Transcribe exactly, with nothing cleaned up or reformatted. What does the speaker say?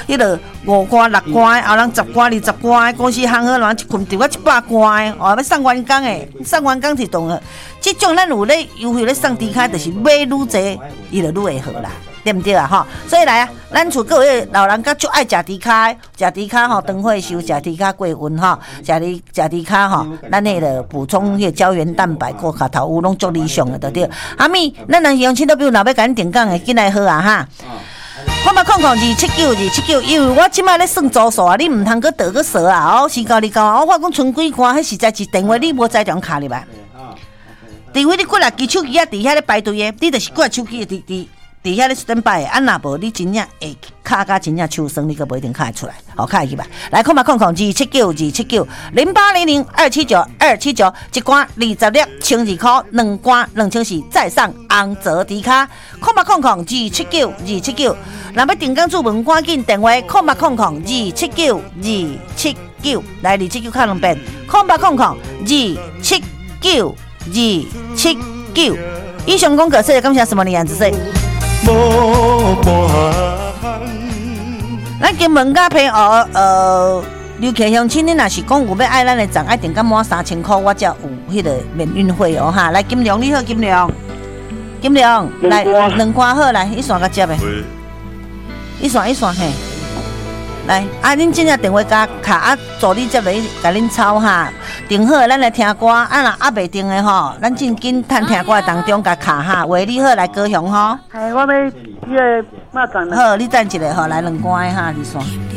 迄个五关六关，后人十关二十关，公司行好人一困掉我一百关，哦，要送员工诶，送员工是同学，即种咱有咧优惠咧送低卡，就是买愈济，伊就愈会好啦。对不对啊？吼，所以来啊，咱厝各位老人家就爱食猪卡，食猪卡吼，长岁寿，食猪卡过温吼，食猪食猪卡吼，咱迄个补充迄个胶原蛋白、骨卡头乌拢足理想的，对对。阿咪，咱若用亲都比如若要甲咱定岗的，进来好啊哈。看嘛，看看二七九二七九，因为我即摆咧算组数啊，你毋通搁倒搁踅啊！哦，时到你到啊，我讲剩几关，迄实在是电话你无载张卡入来。除非你过来支手机啊，伫遐咧排队的，你就是过来手机伫伫。伫遐咧等摆，啊若无你真正会卡甲真正手酸，你可不一定卡得出来，好卡去吧。来，看嘛看看，二七九二七九零八零零二七九二七九，一关二十粒千二块，两关两千四，再上红泽迪卡。看嘛看看，二七九二七九，若要订岗注文，赶紧电话，看嘛看看，二七九二七九，来二七九卡两遍，看嘛看看，二七九二七九。以上讲各色，感谢什么的样子说。咱金门甲平湖呃，游客乡亲，你若是讲有要爱咱的站，爱订到满三千块，我才有迄个免运费哦哈。来，金良你好，金良，金良，来两关好来，一线甲接的，一线一线嘿。来，啊，恁真正电话加卡啊，助理接来甲恁抄哈，订好咱来听歌，啊若还袂订的吼，咱真紧趁听歌当中甲卡哈，话你好来高雄吼。 哎，我要迄个马站。 好，你等一下吼，来两关的哈，二线。